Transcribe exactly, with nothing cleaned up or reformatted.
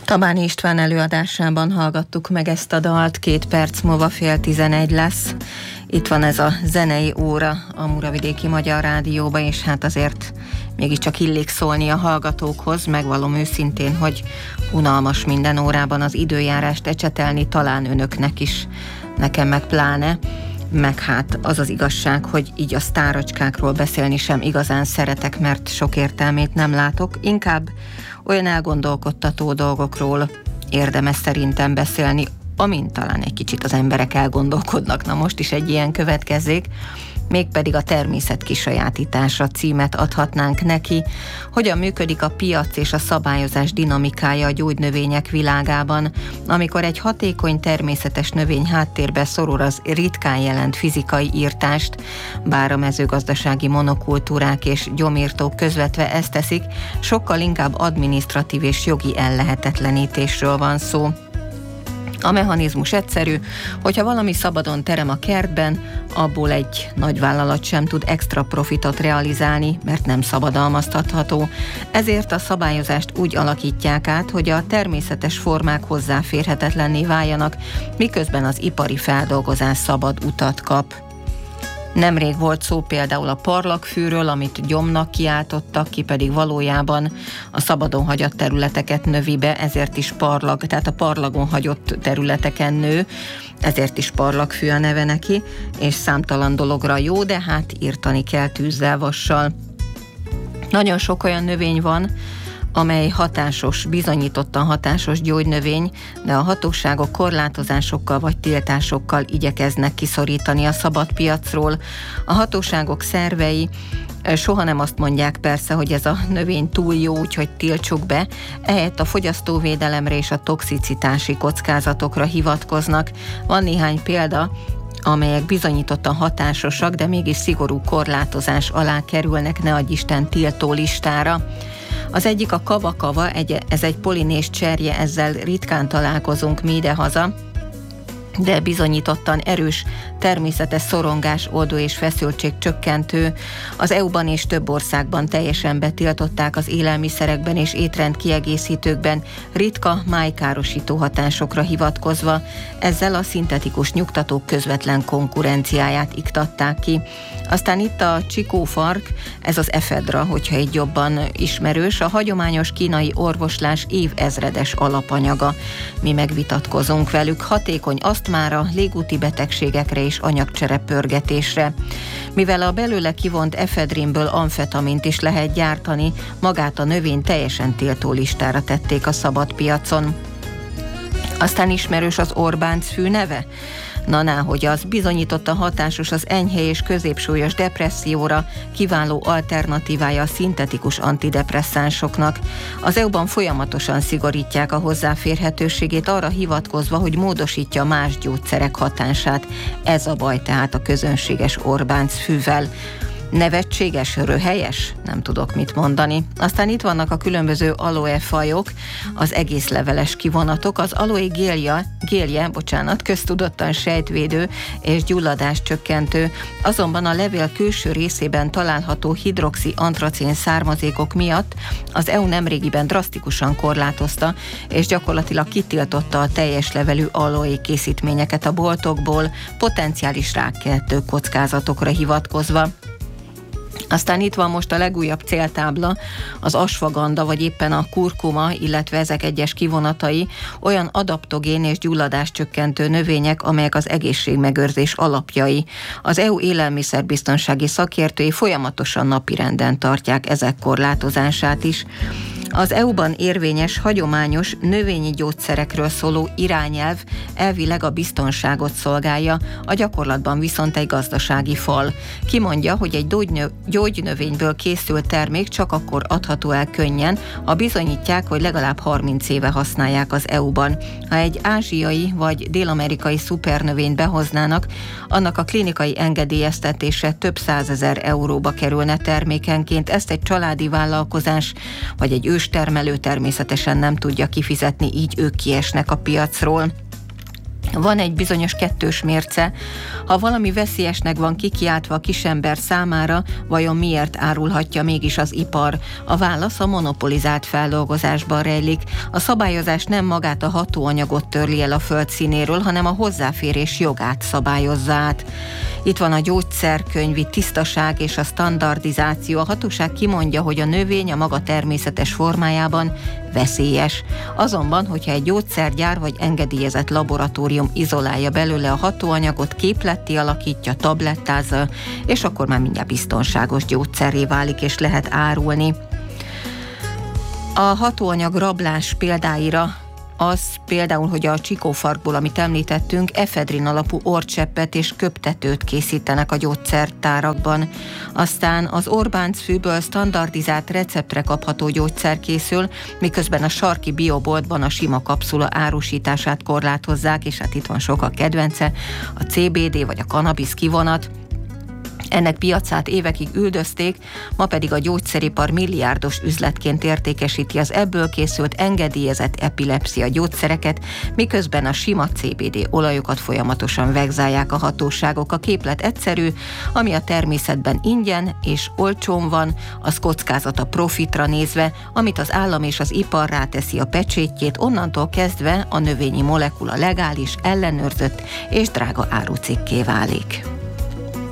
Tabáni István előadásában hallgattuk meg ezt a dalt, két perc múlva fél tizenegy lesz. Itt van ez a zenei óra a Muravidéki Magyar Rádióban, és hát azért mégiscsak illik szólni a hallgatókhoz. Megvallom őszintén, hogy unalmas minden órában az időjárást ecsetelni, talán önöknek is, nekem meg pláne. Meg hát az az igazság, hogy így a sztárocskákról beszélni sem igazán szeretek, mert sok értelmét nem látok. Inkább olyan elgondolkodtató dolgokról érdemes szerintem beszélni, amint talán egy kicsit az emberek elgondolkodnak. Na most is egy ilyen következzék, mégpedig a természet kisajátítása címet adhatnánk neki. Hogyan működik a piac és a szabályozás dinamikája a gyógynövények világában, amikor egy hatékony természetes növény háttérbe szorul az ritkán jelent fizikai írtást, bár a mezőgazdasági monokultúrák és gyomírtók közvetve ezt teszik, sokkal inkább adminisztratív és jogi ellehetetlenítésről van szó. A mechanizmus egyszerű, hogyha valami szabadon terem a kertben, abból egy nagyvállalat sem tud extra profitot realizálni, mert nem szabadalmaztatható. Ezért a szabályozást úgy alakítják át, hogy a természetes formák hozzáférhetetlenné váljanak, miközben az ipari feldolgozás szabad utat kap. Nemrég volt szó például a parlagfűről, amit gyomnak kiáltottak, ki pedig valójában a szabadon hagyott területeket növi be, ezért is parlag, tehát a parlagon hagyott területeken nő, ezért is parlagfű a neve neki, és számtalan dologra jó, de hát írtani kell tűzzel, vassal. Nagyon sok olyan növény van, amely hatásos, bizonyítottan hatásos gyógynövény, de a hatóságok korlátozásokkal vagy tiltásokkal igyekeznek kiszorítani a szabad piacról. A hatóságok szervei soha nem azt mondják persze, hogy ez a növény túl jó, úgyhogy tiltsuk be, ehelyett a fogyasztóvédelemre és a toxicitási kockázatokra hivatkoznak. Van néhány példa, amelyek bizonyítottan hatásosak, de mégis szigorú korlátozás alá kerülnek, ne adj Isten, tiltó listára. Az egyik a kavakava, egy, ez egy polinés cserje, ezzel ritkán találkozunk mi idehaza, de bizonyítottan erős természetes szorongás oldó és feszültség csökkentő. Az é u-ban és több országban teljesen betiltották az élelmiszerekben és étrendkiegészítőkben ritka májkárosító hatásokra hivatkozva, ezzel a szintetikus nyugtatók közvetlen konkurenciáját iktatták ki. Aztán itt a csikófark, ez az efedra, hogyha így jobban ismerős, a hagyományos kínai orvoslás évezredes alapanyaga. Mi megvitatkozunk velük, hatékony asztmára, légúti betegségekre és anyagcserepörgetésre. Mivel a belőle kivont efedrinből amfetamint is lehet gyártani, magát a növény teljesen tiltó listára tették a szabad piacon. Aztán ismerős az Orbánc-fű neve? Na náhogy az, bizonyítottan hatásos az enyhe és középsúlyos depresszióra, kiváló alternatívája a szintetikus antidepresszánsoknak. Az é u-ban folyamatosan szigorítják a hozzáférhetőségét arra hivatkozva, hogy módosítja más gyógyszerek hatását. Ez a baj tehát a közönséges Orbánc-fűvel. Nevetséges, röhelyes? Nem tudok mit mondani. Aztán itt vannak a különböző aloe fajok, az egész leveles kivonatok. Az aloe gélje, gélje, bocsánat, köztudottan sejtvédő és gyulladás csökkentő, azonban a levél külső részében található hidroxi-antracén származékok miatt az é u nemrégiben drasztikusan korlátozta, és gyakorlatilag kitiltotta a teljes levelű aloe készítményeket a boltokból, potenciális rákkeltő kockázatokra hivatkozva. Aztán itt van most a legújabb céltábla, az asfaganda, vagy éppen a kurkuma, illetve ezek egyes kivonatai, olyan adaptogén és gyulladáscsökkentő növények, amelyek az egészségmegőrzés alapjai. Az é u élelmiszerbiztonsági szakértői folyamatosan napirenden tartják ezek korlátozását is. Az é u-ban érvényes, hagyományos növényi gyógyszerekről szóló irányelv elvileg a biztonságot szolgálja, a gyakorlatban viszont egy gazdasági fal. Kimondja, hogy egy gyógynövényből készült termék csak akkor adható el könnyen, ha bizonyítják, hogy legalább harminc éve használják az é u-ban. Ha egy ázsiai vagy dél-amerikai szupernövényt behoznának, annak a klinikai engedélyeztetése több százezer euróba kerülne termékenként. Ezt egy családi vállalkozás vagy egy őstermelő természetesen nem tudja kifizetni, így ők kiesnek a piacról. Van egy bizonyos kettős mérce. Ha valami veszélyesnek van kikiáltva a kisember számára, vajon miért árulhatja mégis az ipar? A válasz a monopolizált feldolgozásban rejlik. A szabályozás nem magát a hatóanyagot törli el a föld színéről, hanem a hozzáférés jogát szabályozza át. Itt van a gyógyszerkönyvi tisztaság és a standardizáció. A hatóság kimondja, hogy a növény a maga természetes formájában veszélyes. Azonban, hogyha egy gyógyszergyár vagy engedélyezett laboratórium izolálja belőle a hatóanyagot, képletté alakítja, tablettázza, és akkor már mindjárt biztonságos gyógyszerré válik és lehet árulni. A hatóanyag rablás példáira az például, hogy a csikófarkból, amit említettünk, efedrin alapú orrcseppet és köptetőt készítenek a gyógyszertárakban. Aztán az Orbáncfűből standardizált receptre kapható gyógyszer készül, miközben a sarki bioboltban a sima kapszula árusítását korlátozzák, és hát itt van sokak kedvence, a cé bé dé vagy a kannabisz kivonat. Ennek piacát évekig üldözték, ma pedig a gyógyszeripar milliárdos üzletként értékesíti az ebből készült engedélyezett epilepszia gyógyszereket, miközben a sima cé bé dé olajokat folyamatosan vegzálják a hatóságok. A képlet egyszerű, ami a természetben ingyen és olcsón van, az kockázat a profitra nézve, amit az állam és az ipar ráteszi a pecsétjét, onnantól kezdve a növényi molekula legális, ellenőrzött és drága árucikké válik.